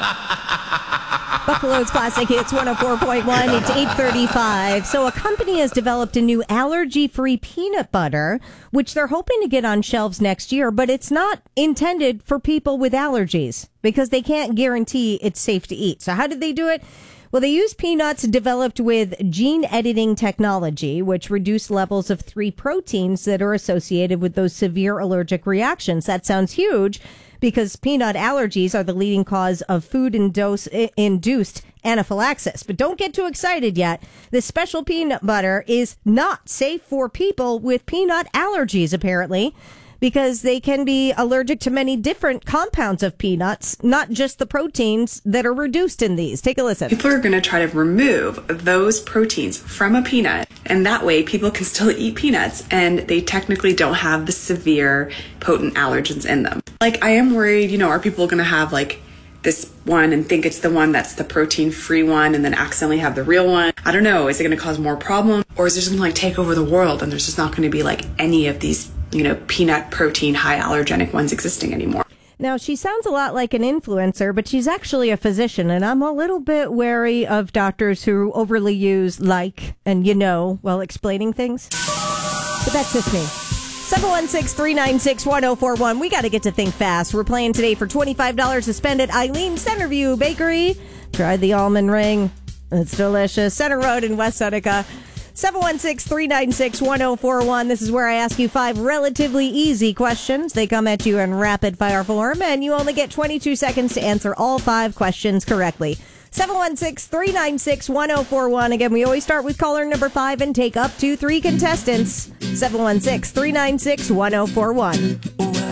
Buffalo's Classic Hits 104.1. It's 8:35. So a company has developed a new allergy-free peanut butter, which they're hoping to get on shelves next year, but it's not intended for people with allergies because they can't guarantee it's safe to eat. So how did they do it? Well, they use peanuts developed with gene editing technology, which reduce levels of 3 proteins that are associated with those severe allergic reactions. That sounds huge because peanut allergies are the leading cause of food-induced anaphylaxis. But don't get too excited yet. This special peanut butter is not safe for people with peanut allergies, apparently, because they can be allergic to many different compounds of peanuts, not just the proteins that are reduced in these. Take a listen. People are going to try to remove those proteins from a peanut, and that way people can still eat peanuts, and they technically don't have the severe potent allergens in them. Like, I am worried, are people going to have like this one and think it's the one that's the protein-free one and then accidentally have the real one? I don't know. Is it going to cause more problems? Or is it just going to like take over the world and there's just not going to be like any of these peanut protein, high allergenic ones existing anymore? Now, she sounds a lot like an influencer, but she's actually a physician, and I'm a little bit wary of doctors who overly use while explaining things. But that's just me. 716-396-1041. We got to get to Think Fast. We're playing today for $25 to spend at Eileen Centerview Bakery. Tried the almond ring. It's delicious. Center Road in West Seneca. 716-396-1041. This is where I ask you 5 relatively easy questions. They come at you in rapid fire form, and you only get 22 seconds to answer all 5 questions correctly. 716-396-1041. Again, we always start with caller number 5 and take up to 3 contestants. 716-396-1041.